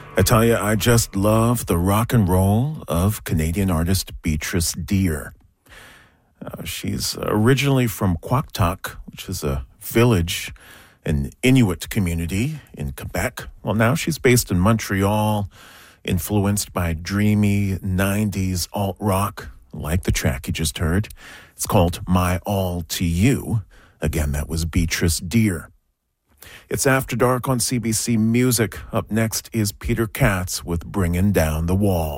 I tell you, I just love the rock and roll of Canadian artist Beatrice Deer. She's originally from Quaqtak, which is a village, an Inuit community in Quebec. Well, now she's based in Montreal, influenced by dreamy 90s alt-rock, like the track you just heard. It's called My All to You. Again, that was Beatrice Deer. It's After Dark on CBC Music. Up next is Peter Katz with Bringing Down the Wall.